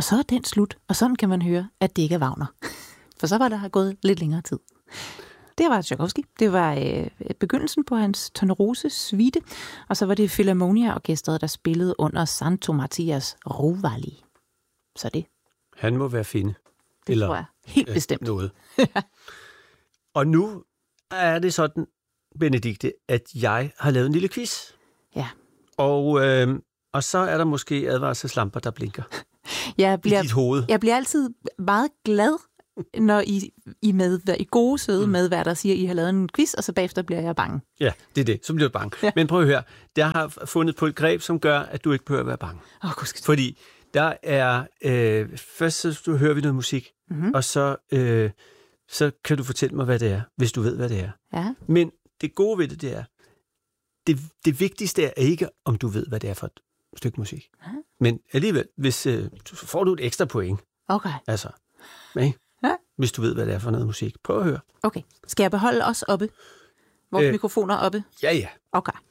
Og så er den slut, og sådan kan man høre, at det ikke er Wagner. For så var der gået lidt længere tid. Det var Tchaikovsky. Det var begyndelsen på hans Tornerose suite, og så var det Philharmonia-orkestret, der spillede under Santo Mattias Rovalli. Så det. Han må være finde. Det tror jeg. Helt bestemt. Noget. Og nu er det sådan, Benedikte, at jeg har lavet en lille quiz. Ja. Og så er der måske advarselslamper, der blinker i dit hoved. Jeg bliver altid meget glad, når I gode, søde medværter siger, at I har lavet en quiz, og så bagefter bliver jeg bange. Ja, det er det. Så bliver du bange. Ja. Men prøv at høre. Jeg har fundet på et greb, som gør, at du ikke behøver at være bange. Fordi der er... først så hører vi noget musik, og så kan du fortælle mig, hvad det er, hvis du ved, hvad det er. Ja. Men det gode ved det er, det vigtigste er ikke, om du ved, hvad det er for et stykke musik. Ja. Men alligevel, hvis får du et ekstra point. Okay. Altså, ikke? Ja. Hvis du ved, hvad det er for noget musik. Prøv at høre. Okay. Skal jeg beholde os oppe? Vores mikrofoner oppe? Ja. Okay.